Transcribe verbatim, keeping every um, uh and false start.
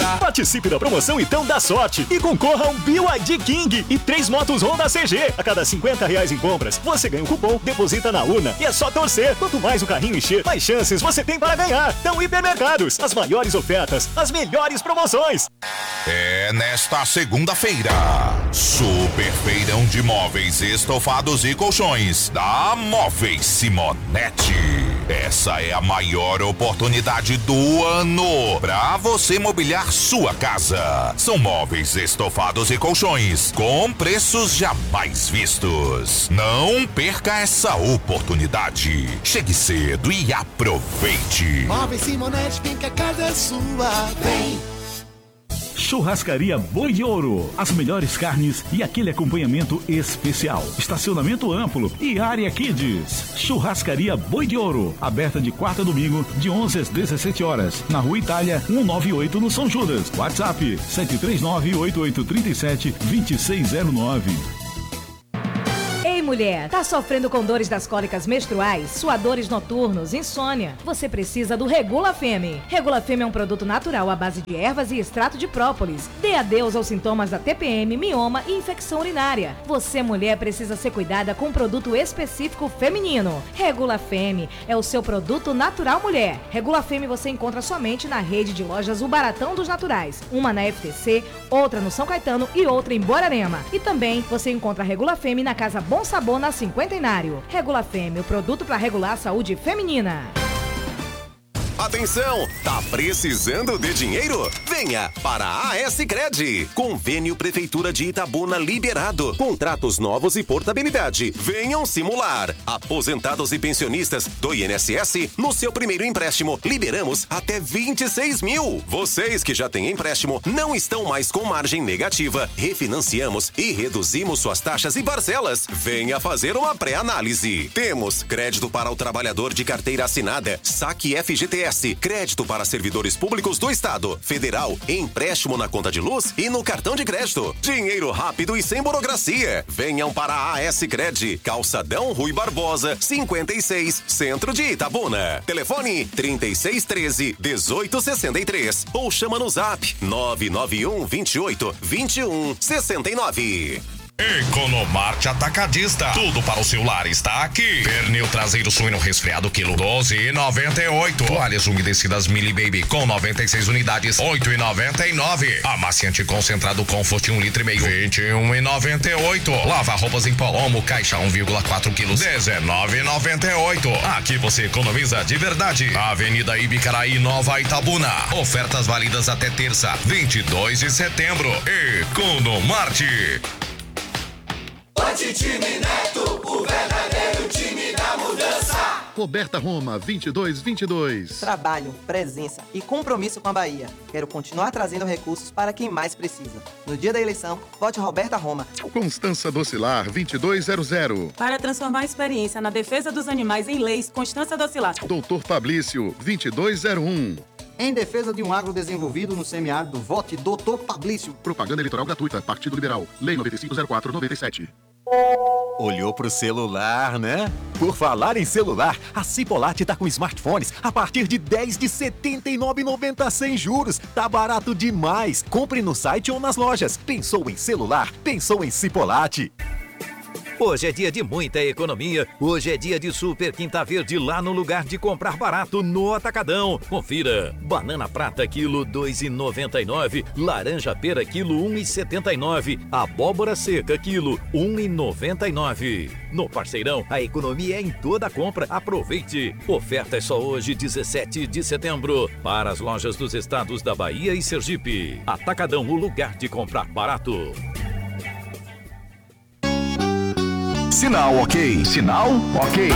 Participe da promoção Então Dá Sorte e concorra a um B Y D King e três motos Honda C G. A cada cinquenta reais em compras, você ganha um cupom, deposita na urna e é só torcer. Quanto mais o carrinho encher, mais chances você tem para ganhar. Então, Hipermercados, as maiores ofertas, as melhores promoções. É nesta segunda-feira, Super Feirão de Móveis, Estofados e Colchões da Móveis Simonetti. Essa é a maior oportunidade do ano para você mobiliar sua casa. São móveis, estofados e colchões com preços jamais vistos. Não perca essa oportunidade. Chegue cedo e aproveite. Móveis Simonetti, vem que a casa é sua. Vem! Churrascaria Boi de Ouro. As melhores carnes e aquele acompanhamento especial. Estacionamento amplo e área Kids. Churrascaria Boi de Ouro. Aberta de quarta a domingo, de onze às dezessete horas. Na Rua Itália, cento e noventa e oito, no São Judas. WhatsApp sete três nove, oito oito três sete, dois seis zero nove. Ei, mulher, tá sofrendo com dores das cólicas menstruais, suadores noturnos, insônia? Você precisa do Regula Femme. Regula Femme é um produto natural à base de ervas e extrato de própolis. Dê adeus aos sintomas da T P M, mioma e infecção urinária. Você, mulher, precisa ser cuidada com um produto específico feminino. Regula Femme é o seu produto natural mulher. Regula Femme você encontra somente na rede de lojas O Baratão dos Naturais. Uma na F T C, outra no São Caetano e outra em Borarema. E também você encontra a Regula Femme na Casa Bom Sabor na Cinquentenário. Regula Femme, o produto para regular a saúde feminina. Atenção, tá precisando de dinheiro? Venha para a A-Sicredi. Convênio Prefeitura de Itabuna liberado. Contratos novos e portabilidade. Venham simular. Aposentados e pensionistas do I N S S, no seu primeiro empréstimo, liberamos até vinte e seis mil. Vocês que já têm empréstimo não estão mais com margem negativa. Refinanciamos e reduzimos suas taxas e parcelas. Venha fazer uma pré-análise. Temos crédito para o trabalhador de carteira assinada, saque F G T S, crédito para servidores públicos do Estado, federal, empréstimo na conta de luz e no cartão de crédito. Dinheiro rápido e sem burocracia. Venham para a A-Sicredi, Calçadão Rui Barbosa, cinquenta e seis, Centro de Itabuna. Telefone trinta e seis treze, dezoito sessenta e três ou chama no Zap nove nove um, vinte e oito, vinte e um, sessenta e nove. Economarte Atacadista. Tudo para o celular está aqui. Pernil traseiro suíno resfriado, quilo doze e noventa e oito. Toalhas umedecidas Mili Baby com noventa e seis unidades, oito e noventa e nove. Amaciante concentrado Comfort um litro e meio, vinte e um e noventa e oito. Lava roupas em Palomo, caixa um vírgula quatro quilos, dezenove e noventa e oito. Aqui você economiza de verdade. Avenida Ibicaraí, Nova Itabuna. Ofertas válidas até terça, vinte e dois de setembro. Economarte. Forte Time Neto, o verdadeiro time da mudança. Roberta Roma, vinte e dois vinte e dois. Trabalho, presença e compromisso com a Bahia. Quero continuar trazendo recursos para quem mais precisa. No dia da eleição, vote Roberta Roma. Constança Docilar, vinte e dois zero zero. Para transformar a experiência na defesa dos animais em leis, Constança Docilar. Doutor Fablício, vinte e dois zero um. Em defesa de um agro desenvolvido no semiárido, vote doutor Fablício. Propaganda eleitoral gratuita, Partido Liberal. Lei nove cinco zero quatro noventa e sete. Olhou pro celular, né? Por falar em celular, a Cipolate tá com smartphones a partir de dez de setenta e nove reais e noventa centavos sem juros. Tá barato demais. Compre no site ou nas lojas. Pensou em celular? Pensou em Cipolate. Hoje é dia de muita economia. Hoje é dia de Super Quinta Verde lá no lugar de comprar barato no Atacadão. Confira. Banana prata quilo dois e noventa e nove. Laranja pera quilo um e setenta e nove. Abóbora seca quilo um e noventa e nove. No Parceirão, a economia é em toda a compra. Aproveite. Oferta é só hoje, dezessete de setembro. Para as lojas dos estados da Bahia e Sergipe. Atacadão, o lugar de comprar barato. Sinal ok. Sinal ok.